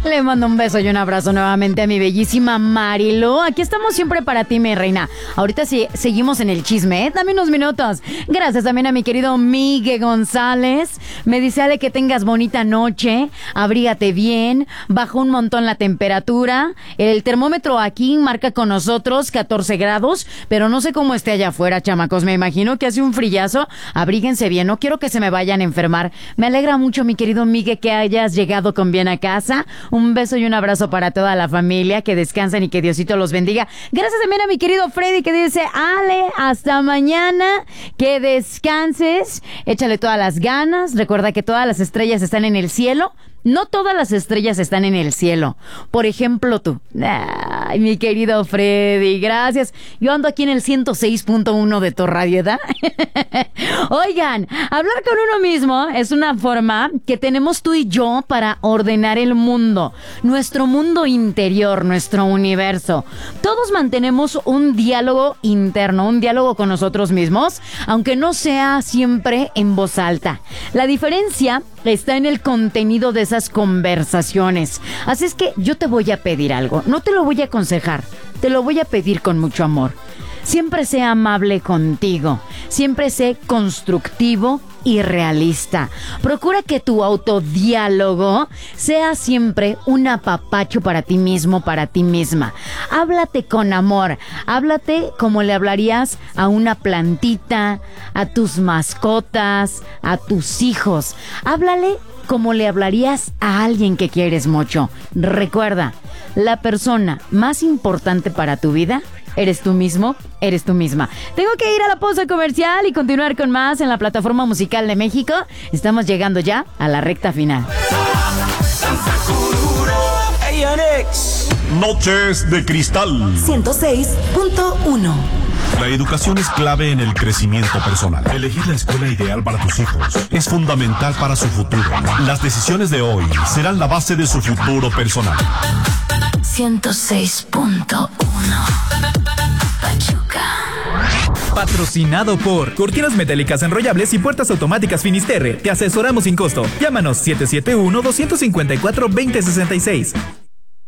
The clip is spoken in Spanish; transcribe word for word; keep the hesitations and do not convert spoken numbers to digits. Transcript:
Le mando un beso y un abrazo nuevamente a mi bellísima Marilu. Aquí estamos siempre para ti, mi reina. Ahorita sí, seguimos en el chisme, ¿eh? Dame unos minutos. Gracias también a mi querido Miguel González. Me dice, Ale, que tengas bonita noche. Abrígate bien. Bajó un montón la temperatura. El termómetro aquí marca con nosotros catorce grados, pero no sé cómo esté allá afuera, chamacos. Me imagino que hace un frillazo. Abríguense bien. No quiero que se me vayan a enfermar. Me alegra mucho, mi querido Miguel, que hayas llegado con bien a casa. Un beso y un abrazo para toda la familia, que descansen y que Diosito los bendiga. Gracias también a mi querido Freddy, que dice, Ale, hasta mañana, que descanses, échale todas las ganas, recuerda que todas las estrellas están en el cielo. No todas las estrellas están en el cielo. Por ejemplo, tú. Ay, mi querido Freddy, gracias. Yo ando aquí en el ciento seis punto uno de tu radio, ¿verdad? Oigan, hablar con uno mismo es una forma que tenemos tú y yo para ordenar el mundo. Nuestro mundo interior, nuestro universo. Todos mantenemos un diálogo interno, un diálogo con nosotros mismos, aunque no sea siempre en voz alta. La diferencia está en el contenido de esas conversaciones. Así es que yo te voy a pedir algo. No te lo voy a aconsejar, te lo voy a pedir con mucho amor. Siempre sé amable contigo. Siempre sé constructivo y realista. Procura que tu autodiálogo sea siempre un apapacho para ti mismo, para ti misma. Háblate con amor. Háblate como le hablarías a una plantita, a tus mascotas, a tus hijos. Háblale como le hablarías a alguien que quieres mucho. Recuerda, la persona más importante para tu vida eres tú mismo, eres tú misma. Tengo que ir a la pausa comercial y continuar con más en la plataforma musical de México. Estamos llegando ya a la recta final. Noches de Cristal ciento seis punto uno. La educación es clave en el crecimiento personal. Elegir la escuela ideal para tus hijos es fundamental para su futuro. Las decisiones de hoy serán la base de su futuro personal. ciento seis punto uno. Pachuca. Patrocinado por Cortinas Metálicas Enrollables y Puertas Automáticas Finisterre. Te asesoramos sin costo. Llámanos siete siete uno, dos cinco cuatro, dos cero seis seis.